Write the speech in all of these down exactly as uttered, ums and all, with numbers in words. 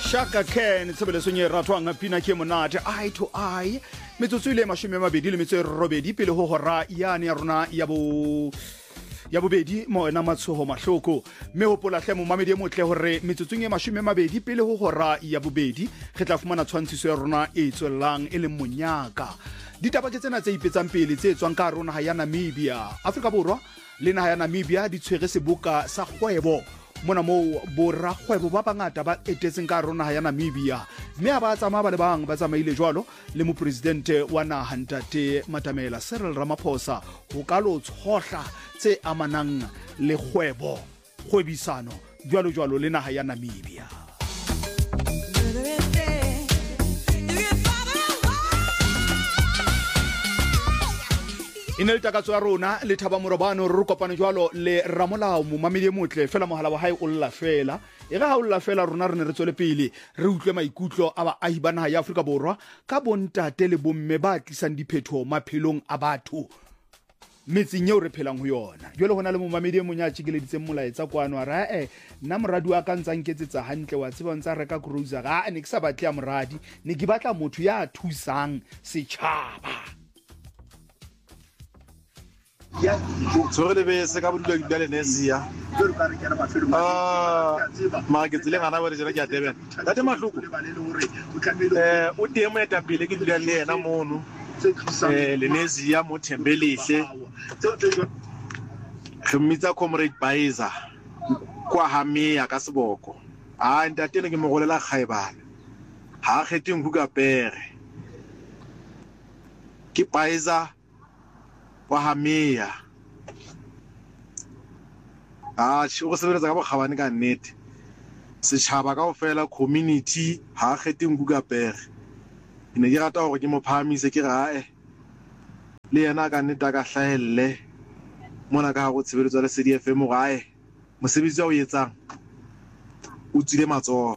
Shaka Ken tsebele sonye ratwang pina ke monate eye to eye metsotso ile mashome a mabedi le metso e robedi pele ho hora yane ya rona ya bo ya bobedi mo na matshoho mahloko me hopola hle mo mamedi motle hore metsotsong e mashome a mabedi pele ho hora ya bobedi re tla fumana tshwantshiso ya rona e tswellang e le monyaka ditaba ke tsena tse ipetsang pele tse tswang ka rona ha ya Namibia Afrika Borwa le naha ya Namibia di tshwere seboka sa kgwebo mona mo borra kgwebo ba bangata ba etetseng ka rona ya Namibia mme a ba tsamaya ba le bang ba tsamaile jwalo le mo presidente wa naha Ntate Matamela Cyril Ramaphosa ho ka lo tshohla tse amanang le kgwebo kgwebisano jwalo jwalo le naha ya Namibia. Ine le takatso ya rona le thaba morobano re kopane jwalo le ramolao mo mamedi motle fela mohala wa hae o lla fela e ga ha o lla fela rona re ne re tswele pele re utlwe maikutlo a baahi ba naha ya Afrika Borwa ka bontate le bomme ba tlisang diphetho maphelong a batho metseng eo re phelang ho yona jwale hona le mo mamedi mo nya tshikeleditseng molaetsa kwano ra eh nna moradi wa ka ntsa nketsetsa hantle wa tseba ntsa reka cruiser ga ne ke sa batle ya moradi ne ke batla motho ya thusang setjhaba. Ya tsore le bese ka bodula dibale nesia ah ma ke tsile ngana ba re jela ke a Durban tate mahloko eh o teng mo eta pele ke dula le yena mono eh le nesia mo thembelehle khmitsa comrade Baiza kwa hamia ka seboko ah ntate ne ke mo golela khaebana ha kgetheng ho ka pere ke Baiza wa hamia ah tshego sebetsa ka bokgabane ka nnete setšhaba ka ofela community ha kgetheng kuka pere ine ke rata hore ke mo phamise ke rae le yena ka nnete ka hlahelle mona ka go tshebeletso le C D F M gae mosebetsi wa o etsang o tsile matsoho.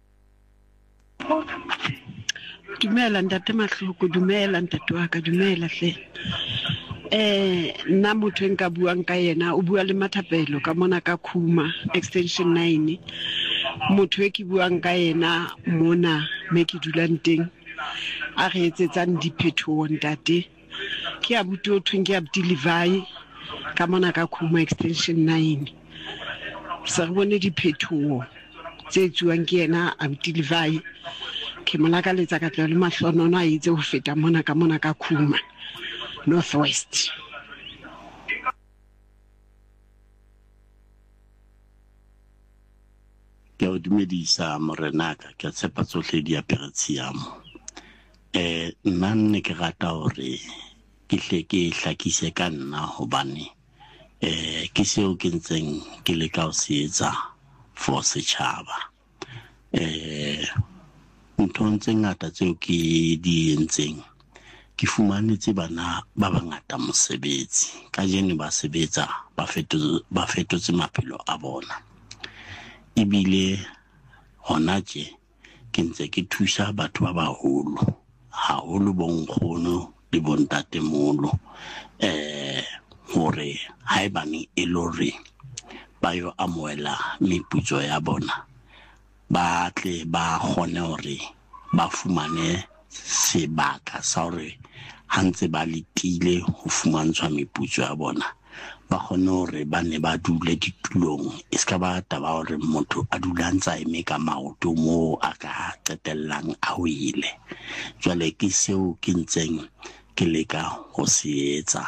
Dumela ntate mahloko dumela ntate wa ka dumela hle eh nna motho nka buang ka yena o bua le Mathapelo ka mona ka Khuma extension nine motho e ke buang ka yena mona me ke dulang teng a re etsetsang diphetho ntate ke a buto thweng ke a Dilivai ka mona ka Khuma extension nine sa re bone diphetho tse tsuwang ke yena a Dilivai ke molaka letsa ka tla le mahlonono a itse ho feta mona ka mona ka Khuma Northwest. Ke o dumedisa morenaka ke tshepa tsohle di aperetsiamo eh nna ne ke rata hore ke hle ke hlakise ka nna hobane eh ke seo ke ntseng ke le ka o setsa for setjhaba eh ntho tse ngata tseo ke di entseng ke fumanetse bana ba bangata mosebetsi ka jene ba sebetsa ba fetotse ba fetotse maphelo a bona ibile hona je ke ntse ke thusa batho ba baholo haholo bonkgono le bontate molo eh hore haebane e lore ba yo amoela meputso ya bona ba tle ba kgone hore ba fumane sebaka sa hore hantse ba letile ho fumantshwa meputso ya bona ba kgone hore ba ne ba dule ditulong e ska ba taba hore motho a dula ntsa eme ka maoto mo a ka qetellang a wile jwale ke seo ke ntseng ke leka ho se etsa.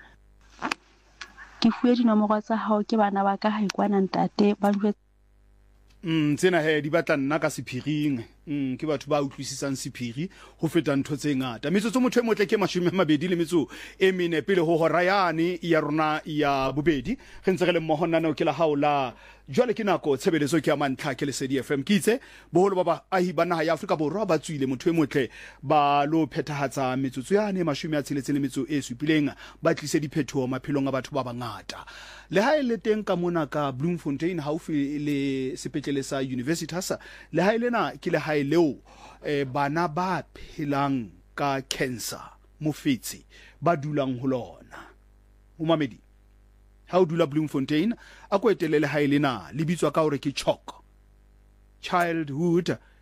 Ke fuwe dinomoro tsa hao ke bana ba ka ha ikwana ntate ba dule Mm tsena he di batla nna ka sephiring mm ke batho ba utlwisisang sephiri ho feta ntho tse ngata metsotso motho e motle ke mashome a mabedi le metso e mene pele ho hora yane ya rona ya bobedi re ntse re le mmoho nna no ke la haola jwale ke nako tshebeletso ke ya mantlha ke le C D F M ke itse boholo ba ba ahi ba naha ya Afrika Borwa ba tswile motho e motle ba lo phethahatsa metsotso yane mashome a tsheletseng le metso e supileng ba tlise diphetho maphelong a batho ba bangata le ha ile teng ka mona ka Bloemfontein haufi le sepetlele sa Universitas le ha ile na ke le ha ileo eh, bana ba phelang ka cancer mofetsi ba dulang ho lona o mamedi ha o dula Bloemfontein a ko etelele ha ile na le bitswa ka hore ke CHOC Childhood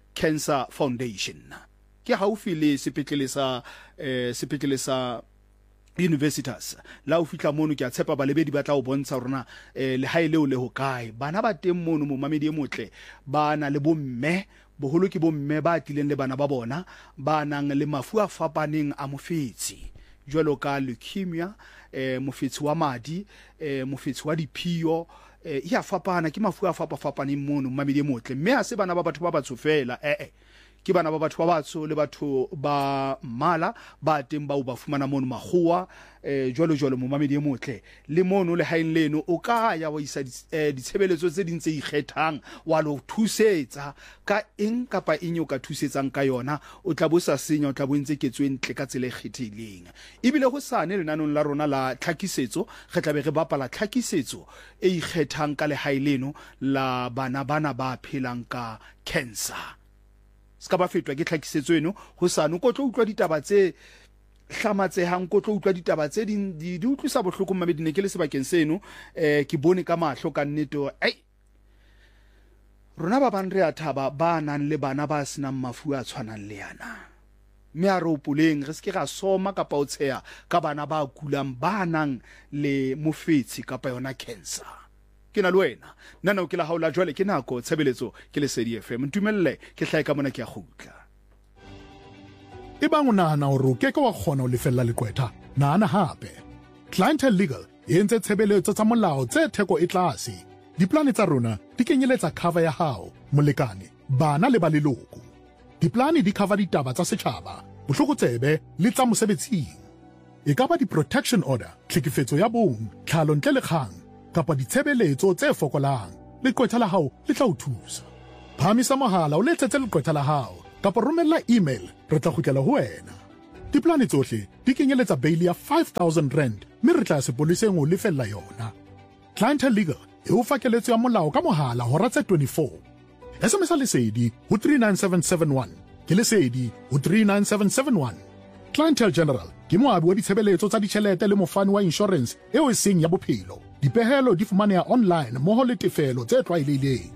Cancer Foundation ke haufi le sepetlele sa eh sepetlele sa Universitas la o fitla mono ke a tshepa balebedi ba tla o bontsha rona eh le haile o le ho kae bana ba teng mono mo mamedi e motle ba na le bomme boholo ke bomme ba tlileng le bana ba bona ba nang le mafu a fapaneng a mofetsi jwalo ka leukemia eh mofetsi wa madi eh mofetsi wa diphio eh ya fapana ke mafu a fapa fapaneng mono mamedi e motle mme a se bana ba batho ba batho fela eh eh ke bana ba batho ba batso le batho ba mala ba teng ba o ba fumana mono magoa eh jwalo jwalo mo mamedi e motle le mono le hain leno o ka ya wa isa ditshebeletso tse dintse ikgethang wa lo thusetsa ka eng kapa eng o ka thusetsang ka yona o tla bo sa senya o tla bo ntse ketswe ntle ka tsela e kgethileng ebile go sane lenanong la rona la tlhakisetso ge tla be re bapala tlhakisetso e ikgethang ka le hain leno la bana bana ba phelang ka cancer ska ba fetwa ke tlhakisetso eno ho sano ko tlo utlwa ditaba tse hlamatsehang ko tlo utlwa ditaba tse di di utlwisa bohloko mmamedine ke le sebakeng seno eh ke bone ka mahlo ka nneto ai rona ba bang re a thaba ba nang le bana ba senang mafu a tshwanang le yana mme a re opoleng re ske ga soma kapa o tsheya ka bana ba kulang ba nang le mofetsi kapa yona cancer ke na le wena nna o ke la haula jwale ke nako tshebeletso ke le Lesedi F M ntumelle ke hlae ka mona ke a gutla e bang o nahana hore o keke wa kgona ho lefella lekwetha nahana hape Clientele Legal e entse tshebeletso tsa molao tse theko e tlase diplane tsa rona di kenyeletsa cover ya hao molekane bana le ba leloko diplane di cover ditaba tsa setjhaba bohlokotsebe le tsa mosebetsing e ka ba di protection order tlhekefetso ya bong tlhalo ntle le kgang kapa ditshebeletso tse fokolang lekwetha la hao le tla o thusa phamisa mohala o letsetse lekwetha la hao kapa romella email re tla kgutlela ho wena diplane tsohle di kenyeletsa bail ya five thousand rand mme re tla sepoleseng o lefella yona Clientele Legal e o fakeletso ya molao ka mohala hora tse twenty-four S M S lesedi ho three nine seven seven one ke lesedi ho three nine seven seven one Clientele General ke moabi wa ditshebeletso tsa ditjhelete le mofani wa insurance eo e seng ya bophelo dipehelo di fumaneha online moho le tefelo tse tlwaelehileng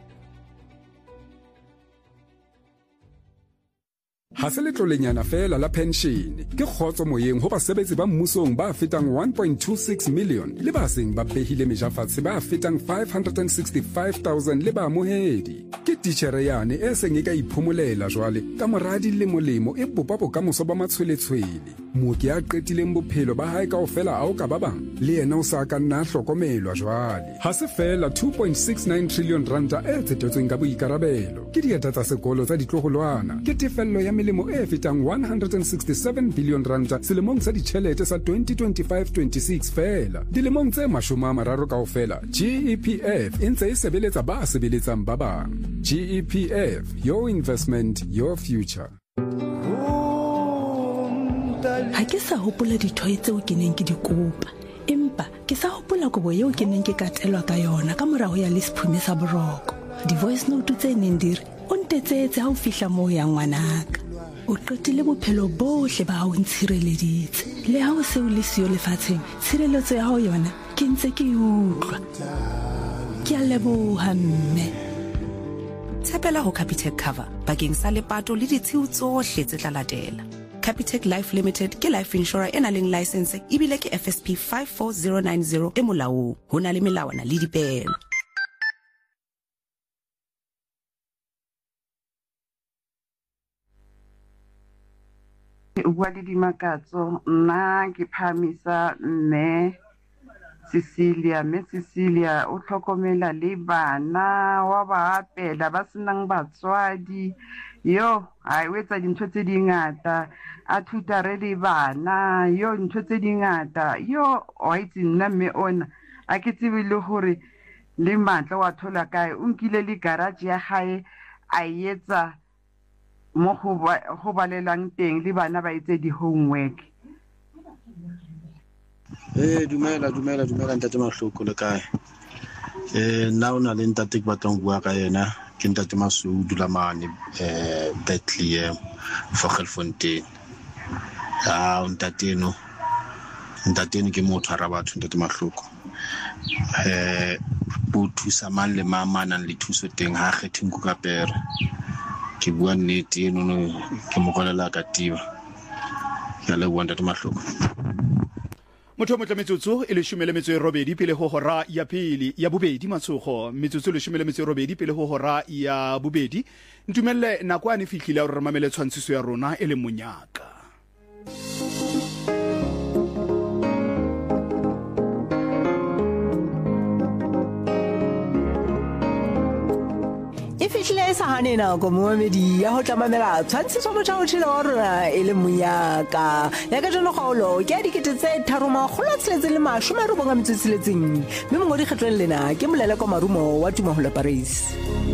ha se letlolenyana fela la pension ke kgotso moyeng ho basebetsi ba mmusong ba fetang one point two six million le ba seng ba behile mejafatse ba fetang five hundred sixty-five thousand le ba amohedi ke titjhere yane e seng e ka iphomolela jwale ka moradi le molemo e bopa bokamoso ba matshweletshwele mooki a qetileng bophelo ba hae kaofela a o ka ba bang le yena o sa ka nna hlokomelwa jwale ha se fela two point six nine trillion ranta e tsetetsweng ka boikarabelo ke dieta tsa sekolo tsa ditloholwana ke tefello ya melemo e fetang one hundred sixty-seven billion ranta selemong sa ditjhelete sa twenty twenty-five twenty-six fela dilemong tse mashome a mararo kaofela G E P F e ntse e sebeletsa ba sebeletsang ba bang G E P F, your investment, your future. Ha ke sa hopola dithoe tseo ke neng ke di kopa empa ke sa hopola kobo eo ke neng ke katelwa ka yona ka morao ya lesiphume sa boroko di voice note tse neng dire o ntetsetse ha o fihla moo ya ngwanaka o qetile bophelo bohle ba hao ntshireleditse le ha o se o le siyo lefatsheng tshireletso ya hao yona ke ntse ke utlwa ke a leboha mme tshepela ho Capitec cover bakeng sa lepato le ditshiu tsohle tse tla latela Capitec Life Limited ke life insurer ena leng license ebile ke F S P five four zero nine zero e molaong ho na le melawana le dipehelo o bua le dimakatso nna ke phamisa mme Cecilia me Cecilia o tlhokomela le bana wa ba apela ba senang batswadi yo a wetsa dintho tse dingata a thuta re le bana yo dintho tse dingata yo o itse nna me ona a ke tsebe le hore le matla wa thola kae o nkile le garage ya gae a etsa mo go balelang teng le bana ba itse di homework Eh dumela dumela dumela ntate Mahloko le kae eh nna o na le ntate ke batlang bua ka yena ke ntate Masudu la mane eh Bethlehem Vogelfontein ah ntate no ntate ne ke motho ara batho ntate Mahloko eh bo thusa mang le mama nang le thuso teng ha kgetheng ku ka pere ke bua nnete eno no ke mo golela ka tiba ya le wanda te mahloko motho mo tlametsotso e le shumele metso e robedi pele ho hora ya pele ya bobedi matsogo metsotso le shumele metso e robedi pele ho hora ya bobedi ntumelle nakwane fihlile re mamele tshwantshiso ya rona e le monyaka Ifihle sa hanena go moemedi ya ho tlamamela tshwantshiso motho o tshilo wa rona e le monyaka ya ka jolo kgaolo ke a dikete tse tharo makgolo a tsheletse le mashome a robong a metso e tsheletseng mme mongodi kgetlong lena ke Moleleko Marumo wa Tumaholo Paris.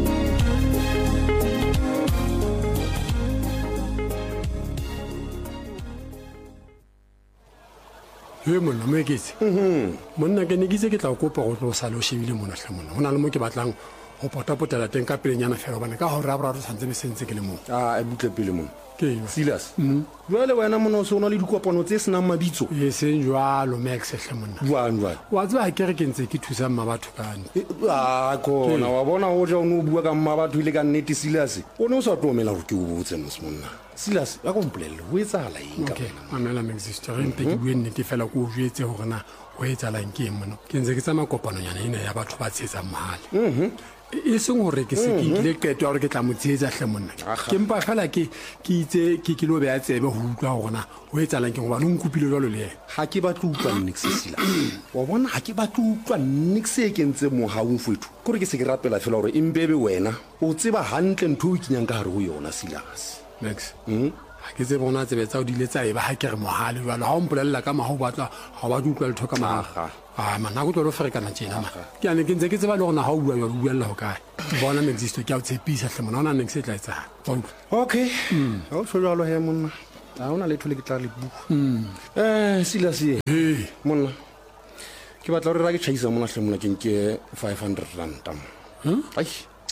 He monna mo eketse monna ke ne ke itse ke tla kopa go tlo sala o shebile mona hle monna hona le mo ke batlang go potapotela teng ka pelenyana fela bana ka hore a boraro santse be sentse ke le mo a e butle pele mo ke Silas jwale wena mona o se ona le dikopano tse senang mabitso e seng jwalo Max hle monna jwang jwang wa tswa ke re ke ntse ke thusa mma batho kana a kona wa bona o ja o no bua ka mma batho ile ka nnete Silas o ne o sa tomela go ke o botse monna Silas ya kompolelle ho etsala eng ka wena mamela Max sister re mpe ke bue nnete fela go o jwetse hore na ho etsala eng ke mona ke ntse ke tsama kopano yana ina ya batho ba tsetsa mahale mhm e seng hore ke se ke ile qeto hore ke tla mo tsetsa hle monna ke mpa fela ke ke itse ke ke lo be a tsebe ho utlwa hore na ho etsalang ke go ba no nkupile jwalo le yena ha ke batla utlwa nix Silas wa bona ha ke batla utlwa nix e ke ntse mo haung fethu gore ke se ke rapela fela hore imbebe wena o tseba hantle ntho o kinyang ka hare ho yona Silas Max ha ke tse bona tsebe tsa o dile tsa eba ha ke re mohale jwalo ha o mpolella ka maho batla ha ba utlwa le thoka maga ah mana go tlo ferekana tjena ma ke ane ke ntse ke tseba le gona ha o bua yo buella ho kae bona ne exist ke a o tshepisa hle mona ona ne se tla etsa okay ha o tsholo he monna ha ona le thole ke tla le bu eh Silas ye hey monna ke batla re ra ke tšhaisa mona hle mona ke nke five hundred rand tam ai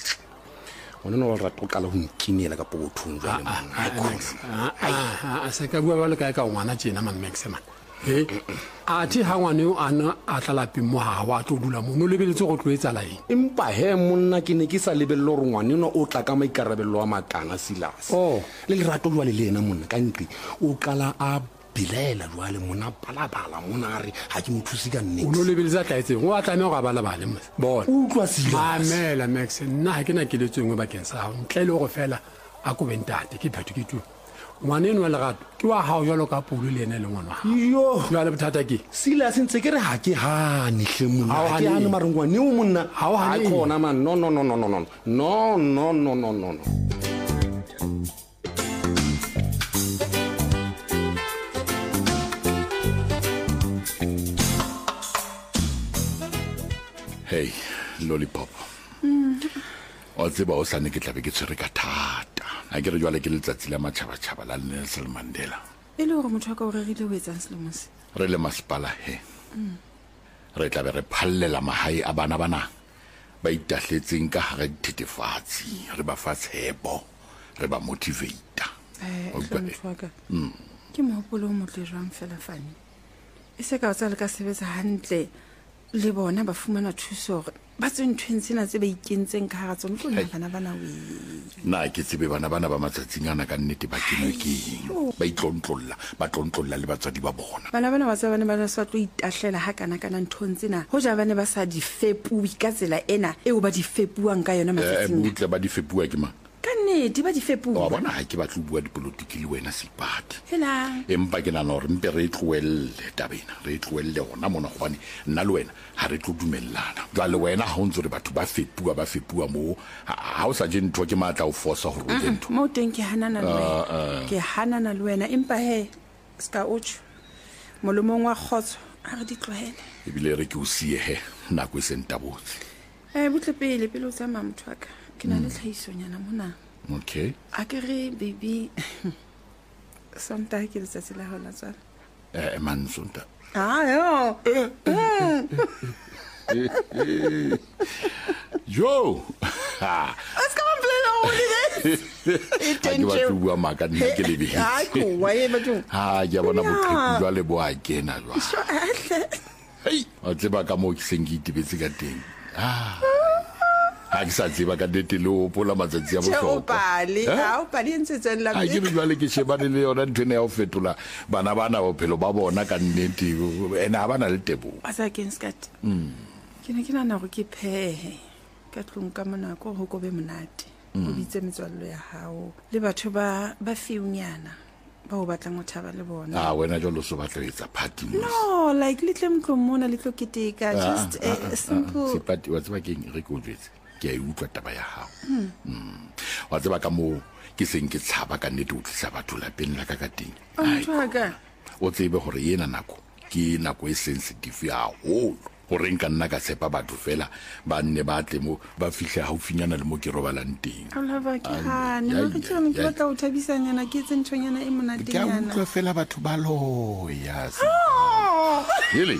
ona no ra to kala ho nkinela ka pothong jwale monna a a se ka bua ba le kae ka ngwana tjena man Max man he a thi ha ngwane o ana a tlalapi mo ha wa tlo dula mo no lebeletse go tloetsa la eng empa he monna ke ne ke sa lebello re ngwane no o tla ka maikarabello a makana Silas oh le le rato jwale le ena monna ka ntli o kala a bilela jwale mona balabala mona re ha ke mo thusi ka nnete o no lebeletse tla etse go a tlame go balabale bona utlwa Silas mamela Max nna ha ke na ke letsengwe ba ke sa ntle le go fela a go bentate ke phetho ke tu ngwane no le gato ke wa hao jalo ka polo le ene le ngwana yo jwa le bothata ke Silas ntse ke re ha ke ha ni hle monna ha ke ha ne marengwane o monna ha o ha khona man no no no no no no no no no no no no hey lollipop o tseba o sane ke tlabe ke tshwere ka thata a ke re jwale ke letsatsi la matšhabatšhaba la Nelson Mandela e le gore motho ka o regile ho etsang selemo se re le masepala he re tlabe re phallela mahae a bana bana ba itahletseng ka hara dithethefatsi re ba fa tshepo re ba motivate eh motho ke mohopolo o motle jwang fela fane e se ka o tsala ka sebetsa hantle le bona ba fumana thuso ba tseng twensena tse ba ikentseng ka hara tsone tlo bana bana we na ke tsebe bana bana ba matsatsing ana ka nnete ba kenwe ke ba itlontlolla ba tlontlolla le batswadi ba bona bana bana ba tsaba ne ba sa tlo itahlela ha kana kana nthontsena ho ja bane ba sa di fepuwi ka tsela ena eo ba di fepuang ka yona matsatsing eh butle ba di fepua ke mang kannete ba di fepua wa bona ha ke ba tlo bua dipolitiki le wena sepati hela empa ke nana hore mpe re tloelle tabena re tloelle gona mona gobane nna le wena ha re tlo dumellana jwale wena ha o ntse re batho ba fepua ba fepua mo ha o sa je ntho ke matla o forsa go re ntho mo teng ke hanana le wena ke hanana le wena empa he ska utsho molomong wa khotso a re di tlohele e bile re ke o sie he nako e senta botse eh butle pele pele o tsama motho wa ka ke na le tlhaisonyana mona okay a ke re baby sonta ke letsatsi la hola tsala eh man sonta ah yo yo let's come and play the holiday ha ke ba bua maka nna ke le bi ha ko wa ye batho ha ya bona boqheku jwa le bo a kena jwa hey o tseba ka mo ke seng ke itebetse ka teng ah ha ke sa tseba ka nnete le o pola matsatsi a bohlokwa pale a o pale ntse tsela ha ke jwale ke shebane le yona ntwena ya ho fetola bana bana bophelo ba bona ka nnete ene ha bana le tebo a sa ke nskat ke ne ke nana go ke phehe ka tlong ka monako go go be monate o bitse metswallo ya hao le batho ba ba fiunyana ba o batla mo thaba le bona ah wena jalo so batla etsa party mo no like little mtlo mona little kiteka just a simple se party wa tseba ke re go jwetse ke a utlwa taba ya hao wa tseba ka mo ke seng ke tshaba ka nnete o tlisa batho la peng la ka ka teng o tswaga o tsebe gore yena nako ke nako e sensitive ya holo gore nka nna ka tshepa batho fela ba nne ba tle mo ba fihle haufinyana le mo ke robalang teng ala ba ke ha ne re tsone ke batla o thabisanyana ke tse ntshonyana e monatenyana ke a utlwa fela batho ba loya really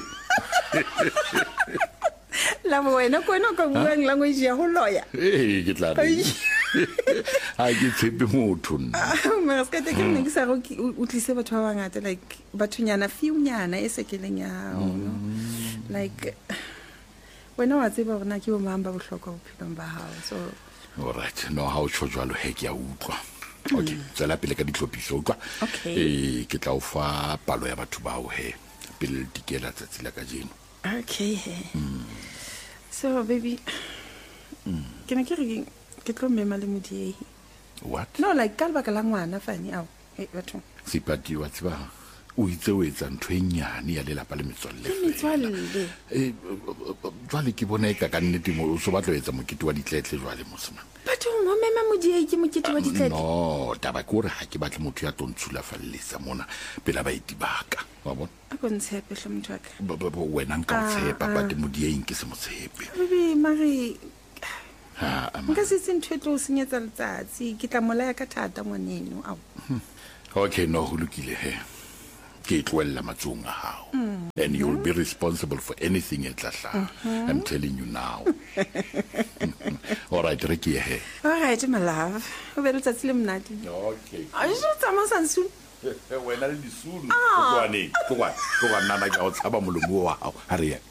la wena ko no ka buang language ya ho loya eh ke tla re ha ke tshepe motho ma ska te ke ne ke sa go utlise batho ba bangata like bathunyana fiunyana e sekeleng ya hao no like wena wa tseba gore na ke o mamba bohlokwa bophelong ba hao so all right no how cho jwalo he ke a utlwa okay tsela pele ka ditlhophiso utlwa eh ke tla o fa palo ya batho ba o he pele dikela tsa tsela ka jeno okay so baby ke ne ke re ke tlo mema le modiehi what no like ka lebaka la ngwana fane ao eh batho sipati wa tseba o itse o etsa ntho e nyane ya lelapa le metswalle metswalle eh jwale ke bona e ka ka nnete mo o so batla etsa mokete wa ditletle jwale mosima batho mo mema modiehi ke mokete wa ditletle no taba ke re ha ke batla motho ya tontshula fallisa mona pela ba itibaka wa bona a go ntshepe hle motho ka wena nka o tshepa but modiehi ke se mo tshepe bibi mari ha nka se se ntho tlo senyetsa letsatsi ke tla mola ya ka thata ngwaneno au okay no ho lokile he ke tlwella matsong a hao and you'll be responsible for anything at Tlahla I'm telling you now all right re ke he all right my love o be letsatsi le mnati okay a jo tsama sansu wena le disulu tloane tloane tloane nana ka o tshaba molomo wa hao ha re ya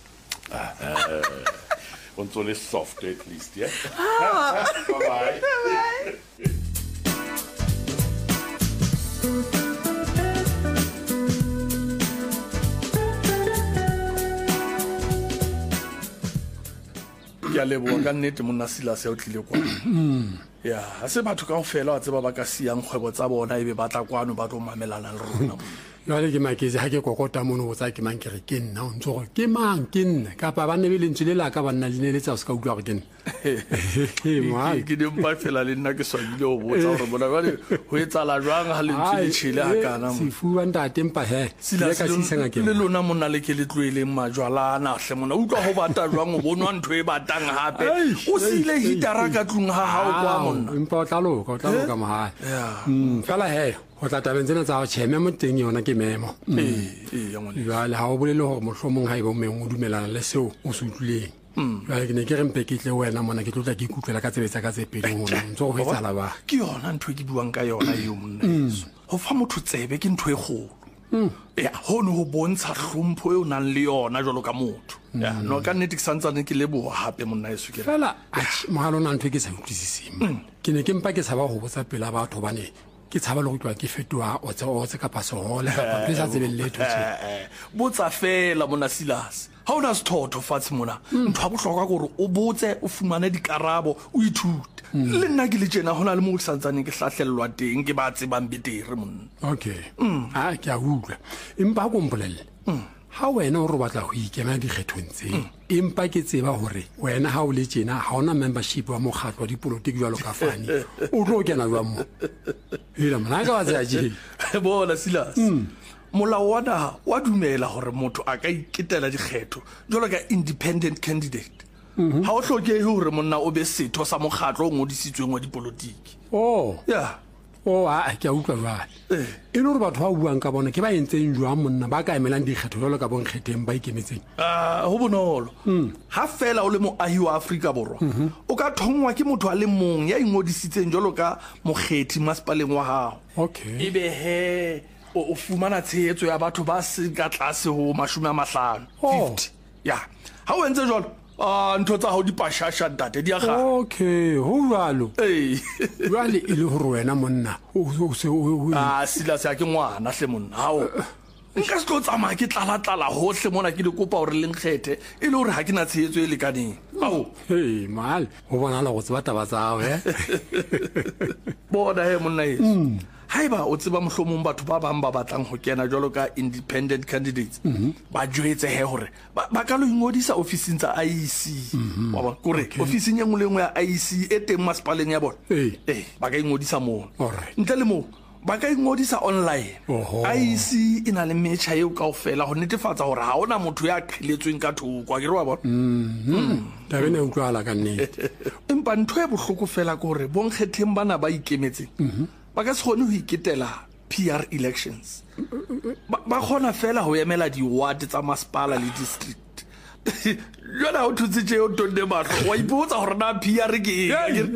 on so le soft at least yeah bye bye ya leboa ka nnete monna Silas ya o tlile kwa ya ha se batho ka ofela wa tseba ba ka siang kgwebo tsa bona ebe ba tla kwano ba tlo mamelana le rona jwale ke maketse ha ke kokota mono go tsa ke mang ke re ke nna o ntse gore ke mang ke nna kapa ba nne be lentswe le la ka ba nna le ne le tsa se ka utlwa gore ke nna ke di mpa fela le nna ke swabile o botsa gore bona jwale ho etsala jwang ha lentswe le tshile ha kana mo sefuba ntate mpa he le ka sisanga ke le lona monna le ke le tloele majwalana hle mona utlwa ho bata jwang o bonwa ntho e batang hape o sile hitara ka tlung ha ha o kwa monna mpa o tla loka o tla loka mahae mm fela he go tla tabeng tsena tsa go tsheme mo teng yona ke memo jwale ha o bolele gore mohlomong ha e bo meng o dumelana le seo o se utlwileng jwale ke ne ke rempe ke tle wena mona ke tlotla ke ikutlwela ka tsebetsa ka tsepedi gona ntse go etsala ba ke yona ntho e ke buang ka yona eo monna yeso go fa motho tsebe ke ntho e kgolo ya hono ho bontsha hlompho e o nang le yona jalo ka motho ya no ka nnete ke santsane ke leboha hape monna yeso ke fela mogalo na ntho e ke sa utlwisiseng ke ne ke mpa ke tshaba go botsa pela batho bane ke tshaba le go tloa ke fetoa o tse o tse ka pasole ka pele sa tsebelle thotse botsa fela monna Silas ha ona sithotho fatshe mona ntho a bohlokwa gore o botse o fumane dikarabo o ithute le nna ke le tjena hona le mo ke santsane ke hlahlellwa teng ke ba tsebang betere monna okay a ke a utlwa empa go mpolelle ha wena o re batla go ikema dikgethong tse empa ke tseba hore wena ha o le tjena ha ona membership wa mokgatlo wa dipolotiki jwalo ka fani o tlo kena jwang mo hela mona ka wa tsa je bona Silas molao wa naha wa dumela gore motho a ka iketela dikgetho jwalo ka independent candidate ha o hlokehe hore monna o be setho sa mokgatlo o ngodisitsweng wa dipolotiki oh ya o a ke a utlwa jwale e le gore batho ba buang ka bona ke ba entseng jwang monna ba ka emelang dikgetho jalo ka bonkgetheng ba ikemetseng ah ho bonolo ha fela o le moahi wa Afrika Borwa o ka thongwa ke motho a le mong ya ingodisitseng jalo ka mokgethi masepaleng wa hao okay ebe he o fumana tshehetso ya batho ba se ka tlase ho mashome a mahlano fifty ya ha o entse jalo a ntho tsa hao di pashasha ntate di a ga okay ho jalo ee jwale e le hore wena monna o se o a sila se a ke ngwana hle monna hao nka se tlo tsamaya ke tlala-tlala hohle mona ke di kopa gore le nkgethe e le gore ga ke na tsheetso e lekaneng ao hey mal ho bonala go tseba taba tsago e bona he monna yeso haeba o tseba mohlomong batho ba bang ba batlang ho kena jwalo ka independent candidates ba jwetse he hore ba ka lo ingodisa ofising tsa I E C wa ba kore ofising e nngwe le nngwe ya I E C e teng masepaleng ya bona eh ba ka ingodisa moo ntle le moo ba ka ingodisa online I E C e na le metjha eo kaofela ho netefatsa hore ha ona motho ya qhiletsweng ka thoko a ke re wa bona tabe ne utlwala ka nnete empa ntho e bohloko fela ke hore bonkgetheng bana ba ikemetseng ba ka se kgone ho iketela P R elections ba kgona fela ho emela di-ward tsa masepala le district jona o thutse tšeo tonne matlho wa ipotsa gore na P R ke eng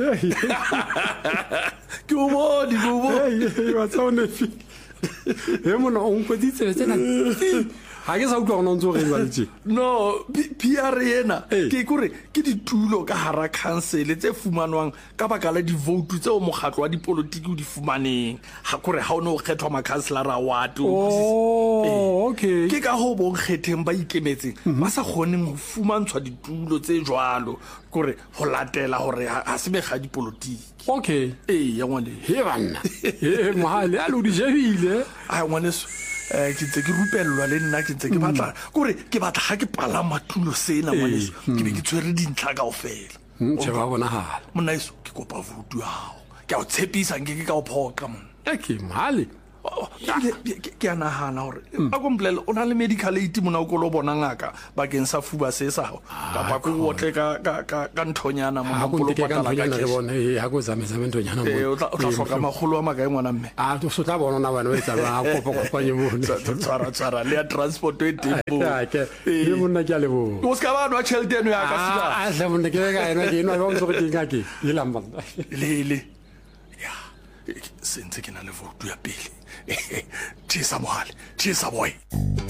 ke o bone ke o bone wa tsaonefi e mona o nkweditse tsena ha ke sa utlwa gona ntse o re baletse no P R ena ke kore ke ditulo ka hara council tse fumanwang ka baka la di vote tse o mokgatlo wa dipolotiki o di fumaneng ha kore ha o no kgethwa ma councilor award oh okay ke ka ho bo nkgetheng ba ikemetseng ba sa kgoneng ho fumantshwa ditulo tse jwalo kore ho latela hore ha se be ga dipolotiki okay eh ya ngwane he bana he mohale a lo di jebile a ngwane eh ke tse ke rupellwa le nna ke tse ke batla kore ke batla ga ke pala matulo sena ngwaneso ke be ke tswere dintlha kaofela ntse ba bona hala monna iso ke kopa vutu hao ke a o tshepisa nke ke ka o phoqa monna ke mali ke a nagana gore a komplele o na le medical aid mona o ko lo bona ngaka bakeng sa fuba se sa go kapa ko otle ka ka ka nthonyana mona polo patala ka ke bona e ha go zameza menthonyana mo o tla hloka magolo a makae ngwana mme a to so tla bona na bana o etsa ba kopa kopanye mo tsara tsara le transport e tempo ke le monna ke a le bo o ska ba no chelte eno ya ka sila a hle monna ke ga ena ke no ba mo go tinga ke le lamba le le ya sentse ke na le vote ya pele Cheers, Mohale. Cheers, boy.